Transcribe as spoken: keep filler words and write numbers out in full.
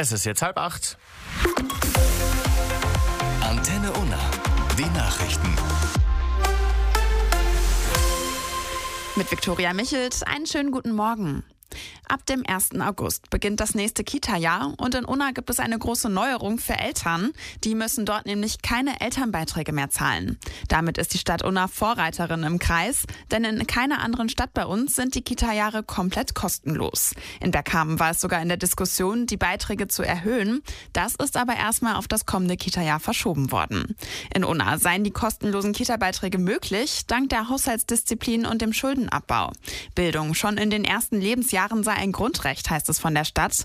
Es ist jetzt halb acht. Antenne Unna. Die Nachrichten. Mit Viktoria Michelt, einen schönen guten Morgen. Ab dem ersten August beginnt das nächste Kita-Jahr und in Unna gibt es eine große Neuerung für Eltern. Die müssen dort nämlich keine Elternbeiträge mehr zahlen. Damit ist die Stadt Unna Vorreiterin im Kreis, denn in keiner anderen Stadt bei uns sind die Kita-Jahre komplett kostenlos. In Bergkamen war es sogar in der Diskussion, die Beiträge zu erhöhen. Das ist aber erstmal auf das kommende Kita-Jahr verschoben worden. In Unna seien die kostenlosen Kita-Beiträge möglich, dank der Haushaltsdisziplin und dem Schuldenabbau. Bildung schon in den ersten Lebensjahren sei ein Grundrecht, heißt es von der Stadt.